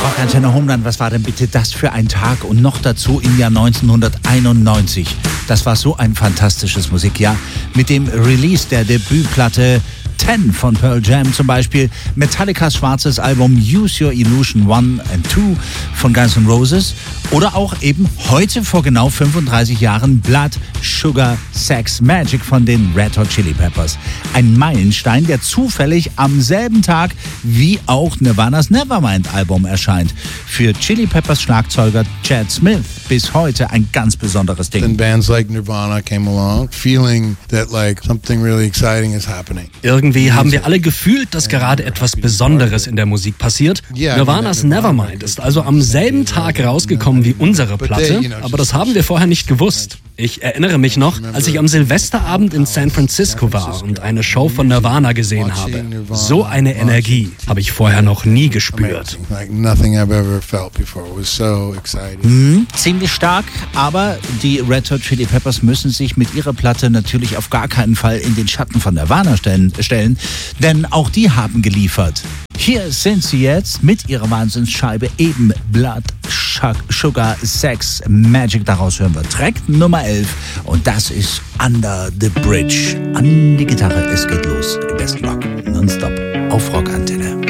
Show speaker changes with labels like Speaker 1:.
Speaker 1: Rockantenne Homeland, was war denn bitte das für ein Tag? Und noch dazu im Jahr 1991. Das war so ein fantastisches Musikjahr. Mit dem Release der Debütplatte 10 von Pearl Jam zum Beispiel, Metallicas schwarzes Album Use Your Illusion 1 and 2 von Guns N' Roses oder auch eben heute vor genau 35 Jahren Blood, Sugar, Sex, Magic von den Red Hot Chili Peppers. Ein Meilenstein, der zufällig am selben Tag wie auch Nirvanas Nevermind-Album erscheint. Für Chili Peppers Schlagzeuger Chad Smith bis heute ein ganz besonderes Ding.
Speaker 2: And bands like Nirvana came along, feeling that like something really exciting is happening.
Speaker 3: Irgendwie haben wir alle gefühlt, dass gerade etwas Besonderes in der Musik passiert. Nirvanas Nevermind ist also am selben Tag rausgekommen wie unsere Platte, aber das haben wir vorher nicht gewusst. Ich erinnere mich noch, als ich am Silvesterabend in San Francisco war und eine Show von Nirvana gesehen habe. So eine Energie habe ich vorher noch nie gespürt.
Speaker 1: Ziemlich stark, aber die Red Hot Chili Peppers müssen sich mit ihrer Platte natürlich auf gar keinen Fall in den Schatten von Nirvana stellen, denn auch die haben geliefert. Hier sind sie jetzt mit ihrer Wahnsinnsscheibe eben Blood, Sugar, Sex, Magic. Daraus hören wir Track Nummer 11 und das ist Under the Bridge. An die Gitarre, es geht los. Im besten Rock, nonstop auf Rockantenne.